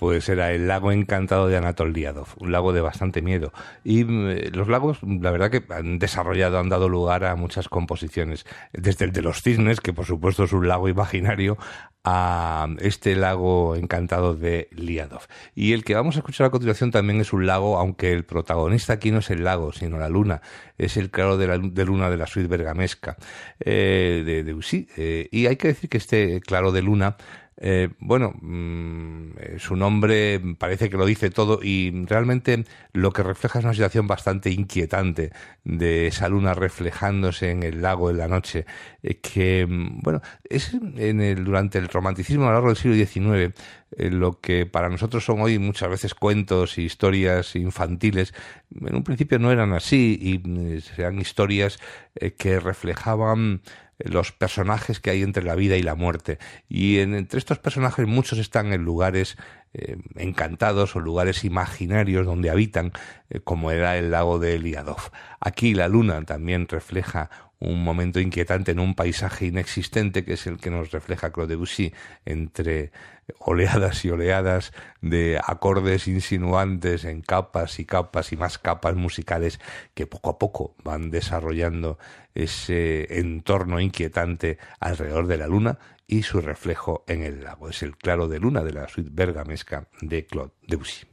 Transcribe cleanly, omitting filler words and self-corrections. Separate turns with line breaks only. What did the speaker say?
pues era el lago encantado de Anatol Liadov, un lago de bastante miedo. Y los lagos, la verdad que han dado lugar a muchas composiciones, desde el de los cisnes, que por supuesto es un lago imaginario, a este lago encantado de Liadov. Y el que vamos a escuchar a continuación también es un lago, aunque el protagonista aquí no es el lago, sino la luna. Es el claro de luna de la suite bergamesca de Debussy. Y hay que decir que este claro de luna, su nombre parece que lo dice todo, y realmente lo que refleja es una situación bastante inquietante de esa luna reflejándose en el lago en la noche, es durante el romanticismo a lo largo del siglo XIX, lo que para nosotros son hoy muchas veces cuentos y historias infantiles, en un principio no eran así, y eran historias que reflejaban los personajes que hay entre la vida y la muerte. Y entre estos personajes muchos están en lugares encantados o lugares imaginarios donde habitan, como era el lago de Liadov. Aquí la luna también refleja un momento inquietante en un paisaje inexistente, que es el que nos refleja Claude Debussy, entre oleadas y oleadas de acordes insinuantes en capas y capas y más capas musicales que poco a poco van desarrollando ese entorno inquietante alrededor de la luna y su reflejo en el lago. Es el claro de luna de la suite bergamesca de Claude Debussy.